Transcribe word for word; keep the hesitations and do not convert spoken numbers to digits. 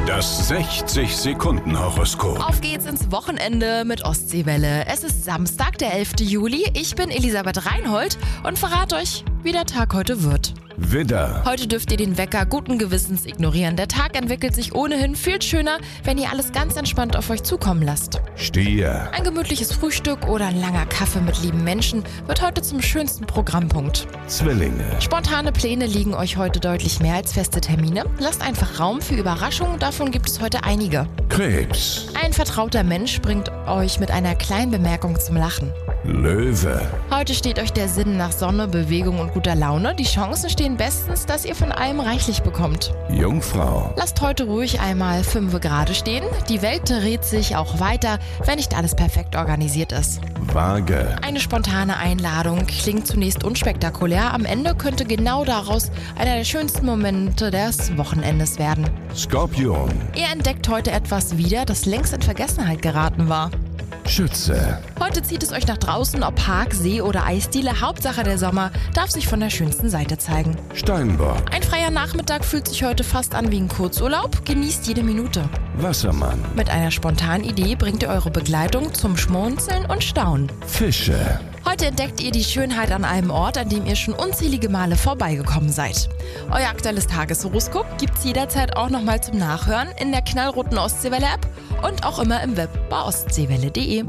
Das sechzig-Sekunden-Horoskop. Auf geht's ins Wochenende mit Ostseewelle. Es ist Samstag, der elfte Juli. Ich bin Elisabeth Reinhold und verrate euch, wie der Tag heute wird. Widder, Heute dürft ihr den Wecker guten Gewissens ignorieren. Der Tag entwickelt sich ohnehin viel schöner, wenn ihr alles ganz entspannt auf euch zukommen lasst. Stier, Ein gemütliches Frühstück oder ein langer Kaffee mit lieben Menschen wird heute zum schönsten Programmpunkt. Zwillinge, Spontane Pläne liegen euch heute deutlich mehr als feste Termine. Lasst einfach Raum für Überraschungen, davon gibt es heute einige. Krebs, Ein vertrauter Mensch bringt euch mit einer kleinen Bemerkung zum Lachen. Löwe, Heute steht euch der Sinn nach Sonne, Bewegung und guter Laune. Die Chancen stehen bestens, dass ihr von allem reichlich bekommt. Jungfrau, Lasst heute ruhig einmal fünfe gerade stehen. Die Welt dreht sich auch weiter, wenn nicht alles perfekt organisiert ist. Waage, Eine spontane Einladung klingt zunächst unspektakulär. Am Ende könnte genau daraus einer der schönsten Momente des Wochenendes werden. Skorpion, Ihr entdeckt heute etwas wieder, das längst in Vergessenheit geraten war. Schütze, Heute zieht es euch nach draußen, ob Park, See oder Eisdiele. Hauptsache der Sommer darf sich von der schönsten Seite zeigen. Steinbock, Ein freier Nachmittag fühlt sich heute fast an wie ein Kurzurlaub. Genießt jede Minute. Wassermann, Mit einer spontanen Idee bringt ihr eure Begleitung zum Schmunzeln und Staunen. Fische, Heute entdeckt ihr die Schönheit an einem Ort, an dem ihr schon unzählige Male vorbeigekommen seid. Euer aktuelles Tageshoroskop gibt's jederzeit auch nochmal zum Nachhören in der knallroten Ostseewelle-App und auch immer im Web bei ostseewelle punkt de.